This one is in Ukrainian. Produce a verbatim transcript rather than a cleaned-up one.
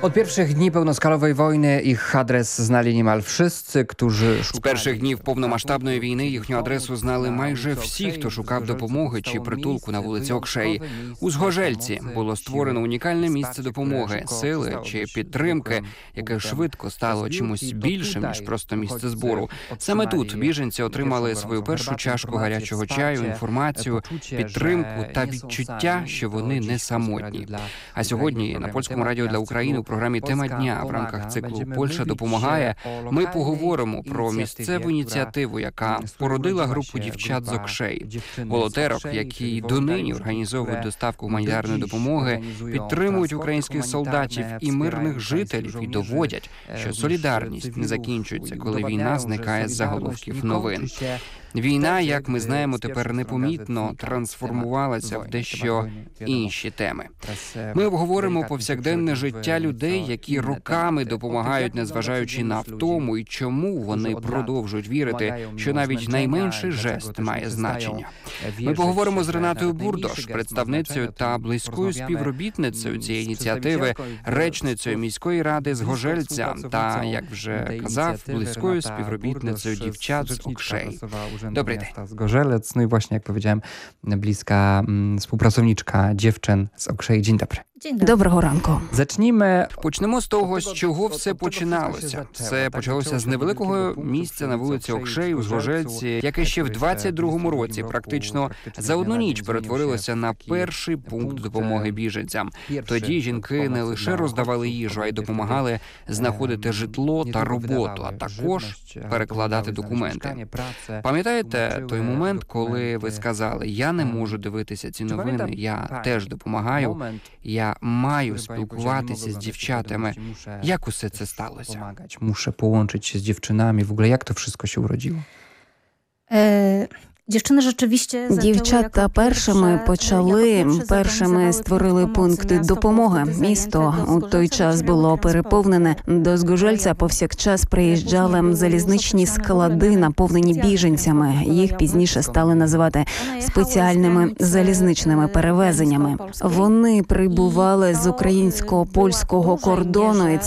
Od pierwszych dni pełnoskalowej wojny ich adres znali niemal wszyscy, którzy З перших днів повномасштабної війни їхню адресу знали майже всі, хто шукав допомоги чи притулку на вулиці Окшей. У Згожельці було створено унікальне місце допомоги, сили чи підтримки, яке швидко стало чимось більшим, ніж просто місце збору. Саме тут біженці отримали свою першу чашку гарячого чаю, інформацію, підтримку та відчуття, що вони не самотні. А сьогодні на Польському радіо для України у програмі «Тема дня» в рамках циклу «Польща допомагає» ми поговоримо про місцеву ініціативу, яка породила групу дівчат з Окшей. Волонтерок, які донині організовують доставку гуманітарної допомоги, підтримують українських солдатів і мирних жителів і доводять, що солідарність не закінчується, коли війна зникає з заголовків новин. Війна, як ми знаємо, тепер непомітно трансформувалася в дещо інші теми. Ми обговоримо повсякденне життя людей, які роками допомагають, незважаючи на втому, і чому вони продовжують вірити, що навіть найменший жест має значення. Ми поговоримо з Ренатою Бурдош, представницею та близькою співробітницею цієї ініціативи, речницею міської ради Згожельця та, як вже казав, близькою співробітницею дівчат з Окшей. Dobry dzień. Zgorzelec, no i właśnie, jak powiedziałem, bliska mm, współpracowniczka dziewczyn z Okrzei. Dzień dobry. Доброго ранку. Зачнімо. Почнемо з того, з чого все починалося. Все почалося з невеликого місця на вулиці Окшей у Згожельці, яке ще в двадцять другому році практично за одну ніч перетворилося на перший пункт допомоги біженцям. Тоді жінки не лише роздавали їжу, а й допомагали знаходити житло та роботу, а також перекладати документи. Пам'ятаєте той момент, коли ви сказали: «Я не можу дивитися ці новини, я теж допомагаю, я маю спілкуватися з дівчатами». Як усе це сталося? Muszę połączyć się z dziewczynami. W ogóle jak to wszystko się urodziło? Е, Дівчата першими почали, першими створили пункти допомоги. Місто у той час було переповнене. До Згожельця повсякчас приїжджали залізничні склади, наповнені біженцями. Їх пізніше стали називати спеціальними залізничними перевезеннями. Вони прибували з українсько-польського кордону, і